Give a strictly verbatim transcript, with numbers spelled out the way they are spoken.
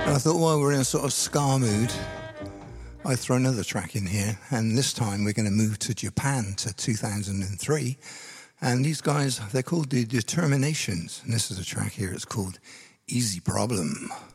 And I thought, well, we're in a sort of ska mood. I'd throw another track in here, and this time we're going to move to Japan to two thousand three. And these guys, they're called the Determinations, and this is a track here. It's called Easy Problem.